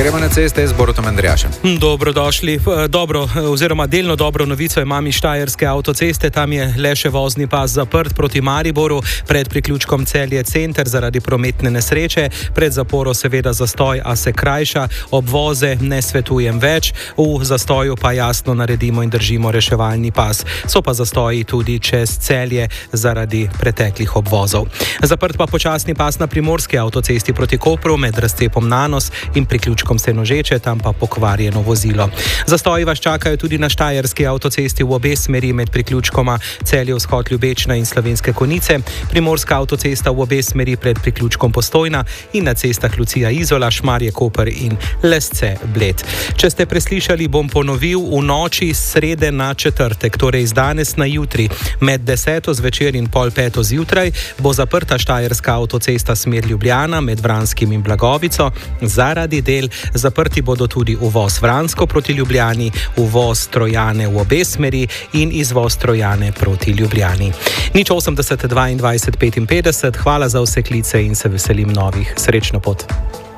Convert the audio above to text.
Gremo na ceste z Borutom Andrejašem. Dobrodošli. Delno dobro novico imam iz Štajerske avtoceste. Tam je le še vozni pas zaprt proti Mariboru pred priključkom Celje center zaradi prometne nesreče. Pred zaporo seveda zastoj, a se krajša. Obvoze ne svetujem več. V zastoju pa jasno naredimo in držimo reševalni pas. So pa zastoji tudi čez Celje zaradi preteklih obvozov. Zaprt pa počasni pas na Primorski avtocesti proti Kopru med razcepom Nanos in priključkom Senožeče, tam pa pokvarjeno vozilo. Zastoji vas čakajo tudi na Štajerski avtocesti v obe smeri med priključkoma Celje vzhod Ljubečna in Slovenske Konjice, Primorska avtocesta v obe smeri pred priključkom Postojna in na cestah Lucija Izola, Šmarje Koper in Lesce Bled. Če ste preslišali, bom ponovil, v noči srede na četrtek, torej iz danes na jutri, med 10. zvečer in pol 5. zjutraj, bo zaprta Štajerska avtocesta smer Ljubljana med Vranskim in Blagovico zaradi del. Zaprti bodo tudi uvoz Vransko proti Ljubljani, uvoz Trojane v obe smeri in izvoz Trojane proti Ljubljani. 080 22 55, hvala za vse klice in se veselim novih. Srečno pot.